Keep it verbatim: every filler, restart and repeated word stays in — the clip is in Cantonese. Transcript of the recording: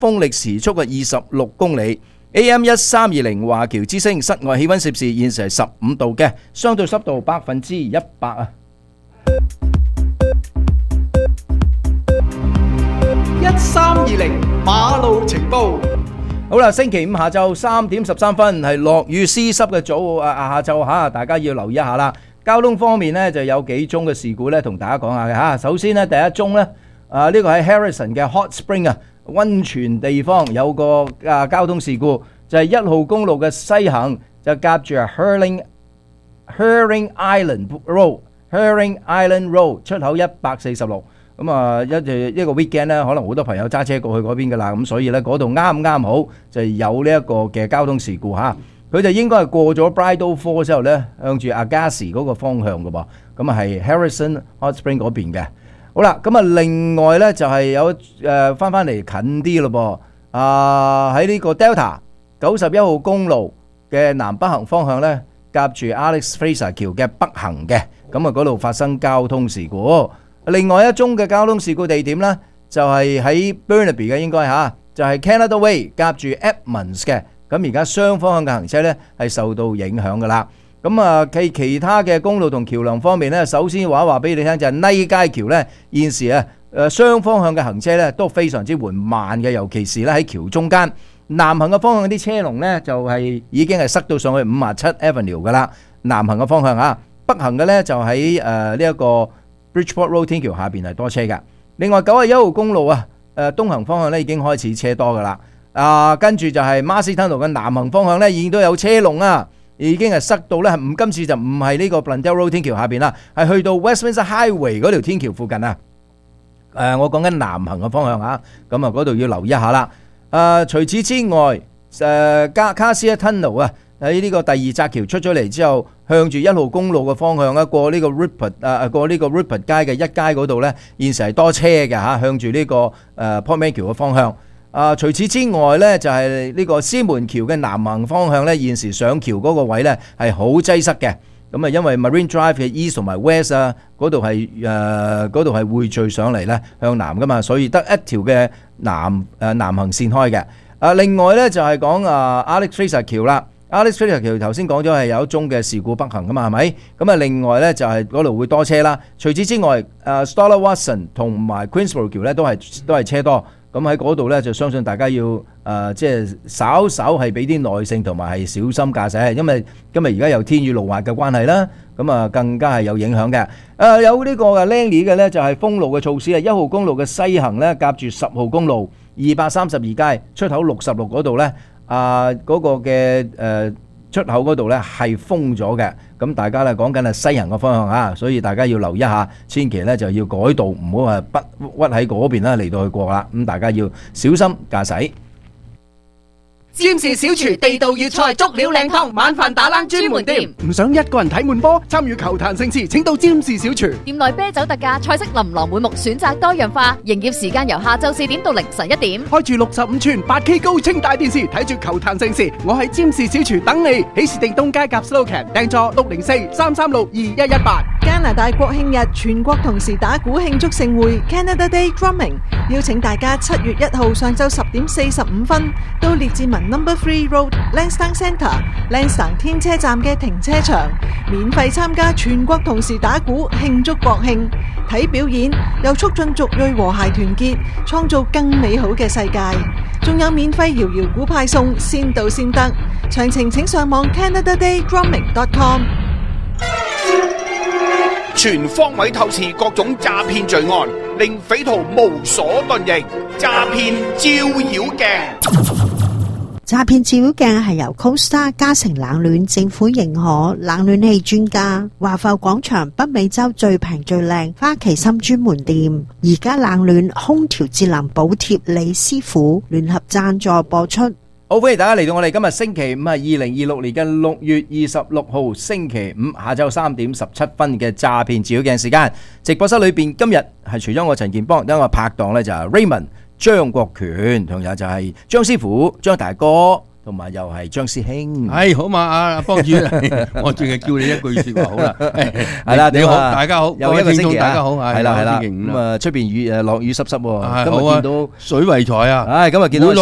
風力時速嘅二十六公里。A M 一三二零華僑之聲，室外氣溫攝氏現時係十五度嘅，相對濕度百分之一百啊！ 一三二零馬路情報。 好啦，星期五下晝三點十三分係落雨絲濕嘅早啊，下晝嚇大家要留意一下啦。交通方面呢，就有幾宗嘅事故呢，同大家講下嘅嚇。首先呢，第一宗呢，啊呢、這個喺 Harrison 嘅 Hot Spring 啊。溫泉地方有個啊交通事故，就係一號公路嘅西行就夾住 Herring Herring Island Road，Herring Island Road 出口一百四十六。咁啊一一個 weekend 咧，可能好多朋友揸車過去嗰邊噶啦，咁所以咧嗰度啱啱好就有呢一個嘅交通事故嚇。佢就應該係過咗 Bridal Fall 之後咧，向住 Agassiz 嗰個方向嘅噃，咁啊係 Harrison Hot Spring 嗰邊嘅。好啦，咁啊，另外咧就係有誒翻翻嚟近啲咯噃，啊喺呢個 Delta 九十一號公路嘅南北行方向咧，夾住 Alex Fraser 橋嘅北行嘅，咁啊嗰度發生交通事故。另外一宗嘅交通事故地點咧，就係喺 Burnaby 嘅應該嚇，就係 Canada Way 夾住 Edmonds 嘅，咁而家雙方向嘅行車咧係受到影響噶啦。咁啊，其其他嘅公路同橋梁方面咧，首先話話俾你聽就係尼街橋咧，現時啊誒雙方向嘅行車咧都非常之緩慢嘅，尤其是咧喺橋中間南行嘅方向啲車龍咧就係已經係塞到上去五十七 Avenue 噶啦，南行嘅方向啊，北行嘅咧就喺誒呢一個 Bridgeport Road 天橋下邊係多車㗎。另外九十一號公路啊，誒東行方向咧已經開始車多噶啦，啊跟住就係 Marsden Tunnel 嘅南行方向咧已經都有車龍啊。已經係塞到咧，唔今次就唔係呢個 Blundell Road 天橋下邊啦，係去到 Westminster Highway 嗰條天橋附近啊。誒，我講緊南行嘅方向啊，咁啊嗰度要留意一下啦。誒，除此之外，誒加 Cassia Tunnel 啊，喺呢個第二窄橋出咗嚟之後，向住一號公路嘅方向啊，過呢個 Rupert 誒過呢個 Rupert 街嘅一街嗰度咧，現時係多車嘅嚇，向住呢個誒 Portman 橋嘅方向。啊！除此之外咧，就係呢個獅門橋嘅南行方向咧，現時上橋嗰個位咧係好擠塞嘅。咁啊，因為 Marine Drive 嘅 East 同埋 West 啊，嗰度係誒嗰度係匯聚上嚟咧向南噶嘛，所以得一條嘅南誒南行線開嘅。啊，另外咧就係講啊 Alex Fraser 橋啦 ，Alex Fraser 橋頭先講咗係有一宗嘅事故北行噶嘛，係咪？咁啊，另外咧就係嗰度會多車啦。除此之外，誒 Stoller Watson 同埋 Queensborough 橋咧都係都係車多。咁喺嗰度咧，就相信大家要誒、呃，即係稍稍係俾啲耐性同埋係小心駕駛，因為今日而家有天雨路滑嘅關係啦，咁啊更加係有影響嘅。誒、呃、有呢個嘅 Langley 嘅咧，就係封路嘅措施啊，一號公路嘅西行咧，夾住十號公路二百三十二街出口六十六嗰度咧，啊嗰個嘅誒出口嗰度咧係封咗嘅。咁大家咧講緊係西行嘅方向啊，所以大家要留意一下，千祈咧就要改道，唔好係不屈喺嗰邊啦嚟到去過啦。咁大家要小心駕駛。 占士小廚地道粵菜足料靚湯，晚飯打冷專門店。 唔想一個人睇滿波，參與球壇盛事，請到占士小廚。 店內啤酒特價，菜式琳琅滿目，選擇多樣化。營業時間由下晝四點到凌晨一點。 開住六十五寸八 K 高清大電視，睇住球壇盛事。我喺占士小廚等你。喜事定東街夾 Slocan 訂座六零四三三六二一一八。 加拿大國慶日，全國同時打鼓慶祝盛會 Canada Day Drumming， 邀請大家七月一號上晝十點四十五分到列治文 Number Three Road Lansdowne Centre Lansdowne 天車站嘅停車場，免費參加全國同時打鼓慶祝國慶，睇表演又促進族裔和諧團結，創造更美好嘅世界。仲有免費搖搖鼓派送，先到先得。詳情請上網 canada day drumming dot com。 全方位透視各種詐騙罪案，令匪徒無所遁形。詐騙照妖鏡。 詐騙照妖鏡係由 Costa 嘉誠冷暖政府認可冷暖氣專家華埠廣場北美洲最平最靚花旗參專門店，而家冷暖空調節能補貼李師傅聯合贊助播出。 好，歡迎大家嚟到我哋今日星期五係二零二六年嘅六月二十六號星期五下晝三點十七分嘅詐騙照妖鏡時間。直播室裏邊今日係除咗我陳健邦，因為拍檔呢就係 Raymond 張國權，同樣就係張師傅張大哥同埋又係張師兄。 係好嘛，阿幫主，我淨係叫你一句說話好啦。 係啦， 你好，大家好， 又一個星期， 大家好， 係啦係啦。 咁啊，出邊雨誒落雨濕濕喎，今日見到水為財啊， 唉，今日見到。